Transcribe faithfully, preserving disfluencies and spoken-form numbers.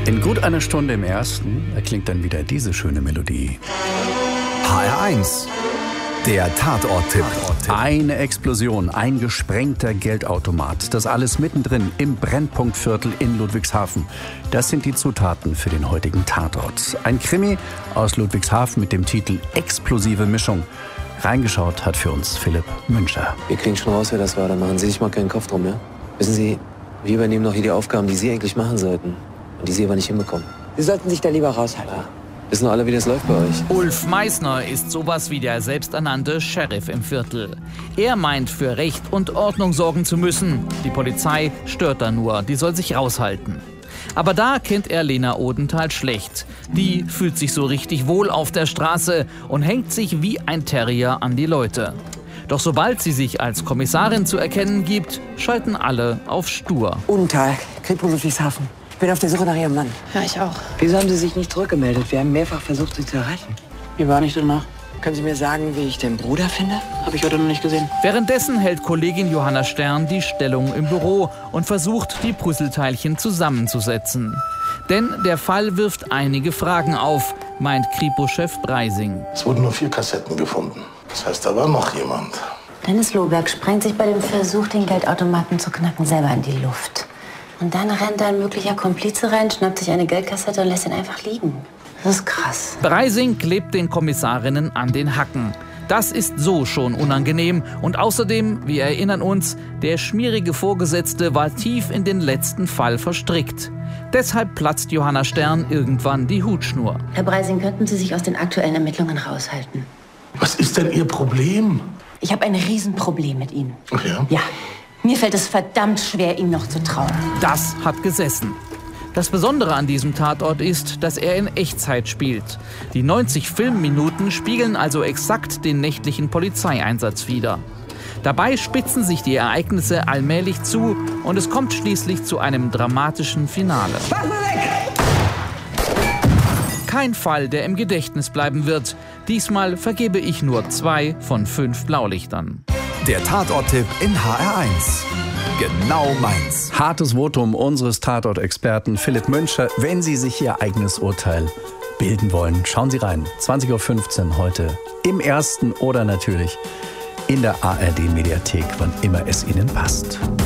In gut einer Stunde im Ersten erklingt dann wieder diese schöne Melodie. H R eins, der Tatort-Tipp. Eine Explosion, ein gesprengter Geldautomat. Das alles mittendrin im Brennpunktviertel in Ludwigshafen. Das sind die Zutaten für den heutigen Tatort. Ein Krimi aus Ludwigshafen mit dem Titel Explosive Mischung. Reingeschaut hat für uns Philipp Müncher. Wir kriegen schon raus, wer das war. Da machen Sie sich mal keinen Kopf drum, ja? Wissen Sie, wir übernehmen noch hier die Aufgaben, die Sie eigentlich machen sollten. Und die Sie aber nicht hinbekommen. Sie sollten sich da lieber raushalten. Ja. Wissen doch alle, wie das läuft bei euch. Ulf Meissner ist sowas wie der selbsternannte Sheriff im Viertel. Er meint, für Recht und Ordnung sorgen zu müssen. Die Polizei stört da nur, die soll sich raushalten. Aber da kennt er Lena Odenthal schlecht. Die fühlt sich so richtig wohl auf der Straße und hängt sich wie ein Terrier an die Leute. Doch sobald sie sich als Kommissarin zu erkennen gibt, schalten alle auf stur. Odenthal, Kripo Ludwigshafen. Ich bin auf der Suche nach Ihrem Mann. Ja, ich auch. Wieso haben Sie sich nicht zurückgemeldet? Wir haben mehrfach versucht, Sie zu erreichen. Mir war nicht danach. Können Sie mir sagen, wie ich den Bruder finde? Habe ich heute noch nicht gesehen. Währenddessen hält Kollegin Johanna Stern die Stellung im Büro und versucht, die Puzzleteilchen zusammenzusetzen. Denn der Fall wirft einige Fragen auf, meint Kripo-Chef Breising. Es wurden nur vier Kassetten gefunden. Das heißt, da war noch jemand. Dennis Lohberg sprengt sich bei dem Versuch, den Geldautomaten zu knacken, selber in die Luft. Und dann rennt da ein möglicher Komplize rein, schnappt sich eine Geldkassette und lässt ihn einfach liegen. Das ist krass. Breising klebt den Kommissarinnen an den Hacken. Das ist so schon unangenehm. Und außerdem, wir erinnern uns, der schmierige Vorgesetzte war tief in den letzten Fall verstrickt. Deshalb platzt Johanna Stern irgendwann die Hutschnur. Herr Breising, könnten Sie sich aus den aktuellen Ermittlungen raushalten? Was ist denn Ihr Problem? Ich habe ein Riesenproblem mit Ihnen. Ja? Ja. Mir fällt es verdammt schwer, ihm noch zu trauen. Das hat gesessen. Das Besondere an diesem Tatort ist, dass er in Echtzeit spielt. Die neunzig Filmminuten spiegeln also exakt den nächtlichen Polizeieinsatz wider. Dabei spitzen sich die Ereignisse allmählich zu und es kommt schließlich zu einem dramatischen Finale. Kein Fall, der im Gedächtnis bleiben wird. Diesmal vergebe ich nur zwei von fünf Blaulichtern. Der Tatort-Tipp in H R eins. Genau meins. Hartes Votum unseres Tatort-Experten Philipp Müncher. Wenn Sie sich Ihr eigenes Urteil bilden wollen, schauen Sie rein. zwanzig Uhr fünfzehn heute im Ersten oder natürlich in der A R D-Mediathek, wann immer es Ihnen passt.